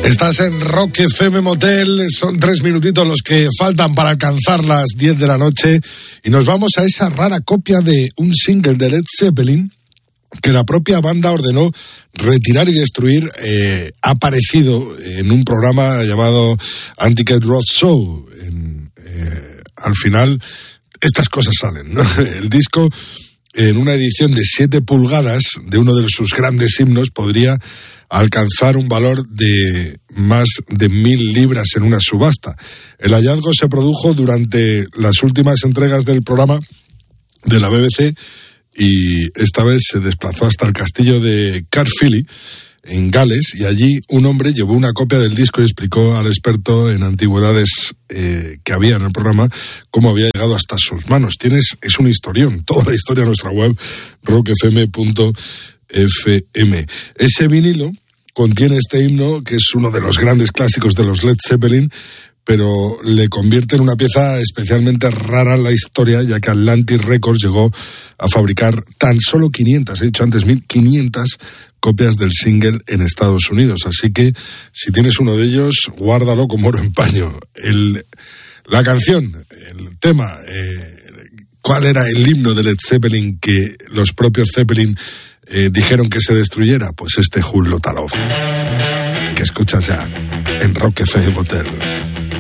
Estás en Rock FM Motel, son 3 minutitos los que faltan para alcanzar las 10 de la noche y nos vamos a esa rara copia de un single de Led Zeppelin que la propia banda ordenó retirar y destruir. Ha aparecido en un programa llamado Antiqued Road Show. Al final estas cosas salen, ¿no? El disco, en una edición de 7 pulgadas de uno de sus grandes himnos, podría alcanzar un valor de más de 1.000 libras en una subasta. El hallazgo se produjo durante las últimas entregas del programa de la BBC y esta vez se desplazó hasta el castillo de Caerphilly, en Gales, y allí un hombre llevó una copia del disco y explicó al experto en antigüedades que había en el programa cómo había llegado hasta sus manos. Es un historión, toda la historia en nuestra web, rockfm.fm. Ese vinilo contiene este himno, que es uno de los grandes clásicos de los Led Zeppelin, pero le convierte en una pieza especialmente rara en la historia, ya que Atlantic Records llegó a fabricar tan solo 500, he dicho antes 1.500 copias del single en Estados Unidos. Así que, si tienes uno de ellos, guárdalo como oro en paño. La canción, el tema, ¿cuál era el himno de Led Zeppelin que los propios Zeppelin dijeron que se destruyera? Pues este Who Lotta Love, que escuchas ya en Rock FM Motel.